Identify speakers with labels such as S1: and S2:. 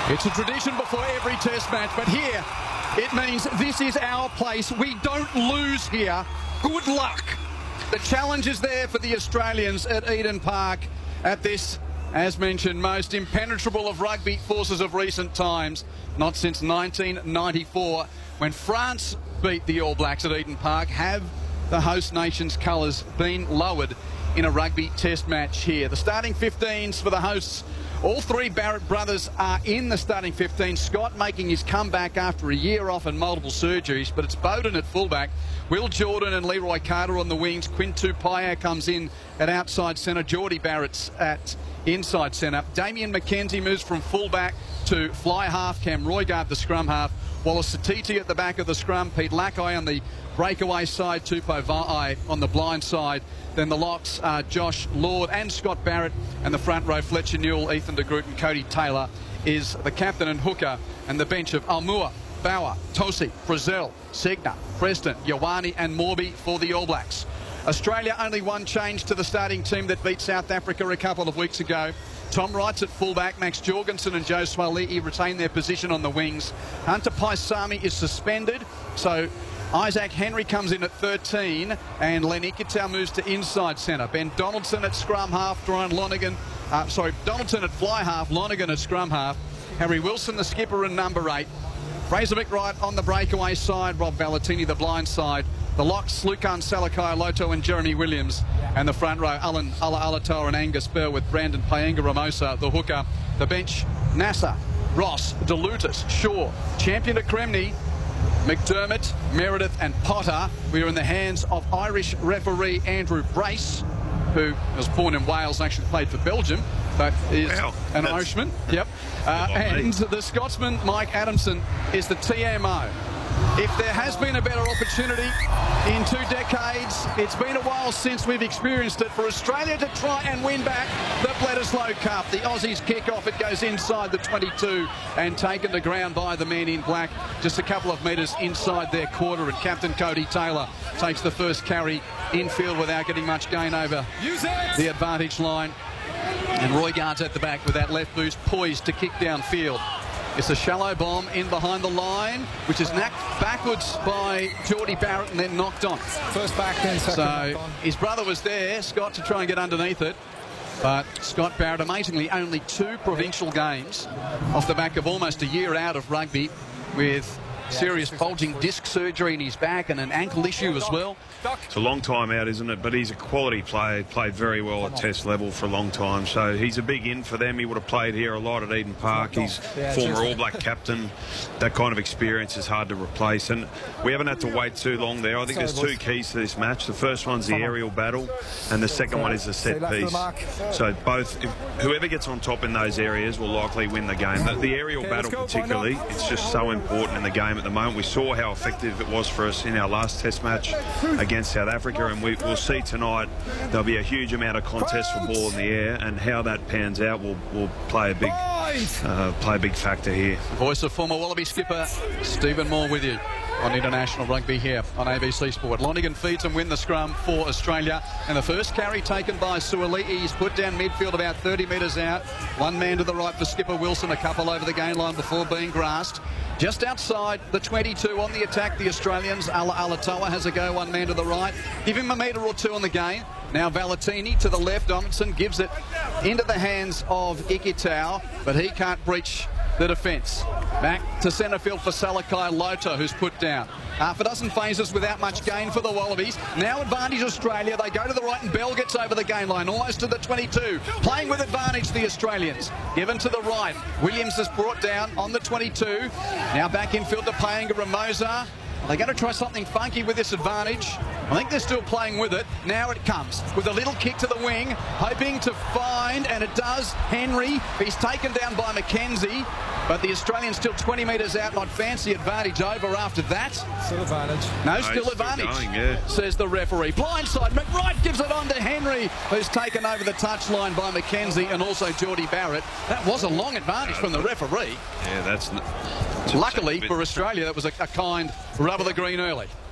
S1: It's a tradition before every test match, but here it means this is our place. We don't lose here. Good luck. The challenge is there for the Australians at Eden Park at this, as mentioned, most impenetrable of rugby forces of recent times. Not since 1994, when France beat the All Blacks at Eden Park, have the host nation's colours been lowered in a rugby test match here. The starting 15s for the hosts. All three Barrett brothers are in the starting 15. Scott making his comeback after a year off and multiple surgeries, but it's Beauden at fullback, Will Jordan and Leroy Carter on the wings. Quinn Tupaia comes in at outside centre. Geordie Barrett's at inside centre. Damien McKenzie moves from fullback to fly half. Cam Roigard the scrum half. Wallace Satiti at the back of the scrum. Pete Lackey on the breakaway side. Tupou Va'ai on the blind side. Then the locks are Josh Lord and Scott Barrett, and the front row Fletcher Newell, Ethan de Groot and Cody Taylor is the captain and hooker, and the bench of Almua, Bauer, Tosi, Frizzell, Segner, Preston, Ioane and Morby for the All Blacks. Australia only one change to the starting team that beat South Africa a couple of weeks ago. Tom Wright's at fullback. Max Jorgensen and Joe Swali'i retain their position on the wings. Hunter Paisami is suspended, so Isaac Henry comes in at 13 and Len Ikitau moves to inside centre. Ben Donaldson at scrum half, Donaldson at fly half, Lonergan at scrum half. Harry Wilson the skipper and number 8. Fraser McWright on the breakaway side, Rob Valentini the blind side. The locks, Lukan Salakai Loto and Jeremy Williams. And the front row, Alan Alatoa and Angus Bell with Brandon Paenga Ramosa, the hooker. The bench, Nasser, Ross, DeLutis, Shaw, champion at Cremney, McDermott, Meredith and Potter. We are in the hands of Irish referee Andrew Brace, who was born in Wales and actually played for Belgium, but is an Irishman. Yep. And the Scotsman Mike Adamson is the TMO. If there has been a better opportunity in 2 decades, it's been a while since we've experienced it, for Australia to try and win back the Bledisloe Cup. The Aussies kick off, it goes inside the 22 and taken to ground by the men in black, just a couple of metres inside their quarter, and Captain Cody Taylor takes the first carry infield without getting much gain over the advantage line. And Roigard's at the back with that left boost poised to kick downfield. It's a shallow bomb in behind the line, which is knocked backwards by Geordie Barrett and then knocked on.
S2: First back, then second back on.
S1: His brother was there, Scott, to try and get underneath it. But Scott Barrett, amazingly, only 2 provincial games off the back of almost a year out of rugby, with serious bulging disc surgery in his back and an ankle issue as well.
S3: It's a long time out, isn't it? But he's a quality player, played very well at test level for a long time, so he's a big in for them. He would have played here a lot at Eden Park. He's former All Black captain. That kind of experience is hard to replace, and we haven't had to wait too long there. I think there's 2 keys to this match. The first one's the aerial battle, and the second one is the set piece. So both, whoever gets on top in those areas will likely win the game. The aerial battle particularly, it's just so important in the game at the moment. We saw how effective it was for us in our last test match against South Africa, and we'll see tonight there'll be a huge amount of contest for ball in the air, and how that pans out will play a big factor here.
S1: Voice of former Wallaby skipper Stephen Moore with you on International Rugby here on ABC Sport. Lonergan feeds and win the scrum for Australia, and the first carry taken by Suali'i. He's put down midfield about 30 metres out. One man to the right for skipper Wilson, a couple over the gain line before being grassed. Just outside the 22 on the attack, the Australians. Alatoa has a go, one man to the right. Give him a metre or 2 on the gain. Now Valentini to the left. Donaldson gives it into the hands of Ikitau, but he can't breach the defence. Back to centre field for Salakai Loto, who's put down. Half a dozen phases without much gain for the Wallabies. Now advantage Australia. They go to the right and Bell gets over the gain line, almost to the 22. Playing with advantage, the Australians. Given to the right. Williams is brought down on the 22. Now back infield to Paenga Ramosa. Are they going to try something funky with this advantage? I think they're still playing with it. Now it comes with a little kick to the wing, hoping to find, and it does, Henry. He's taken down by McKenzie, but the Australians still 20 metres out. Not fancy advantage over after that.
S2: Still advantage.
S1: No, still advantage, says the referee. Blindside, McWright gives it on to Henry, who's taken over the touchline by McKenzie and also Geordie Barrett. That was a long advantage from the referee.
S3: Yeah, that's...
S1: Luckily for Australia, that was a kind rub of the green early.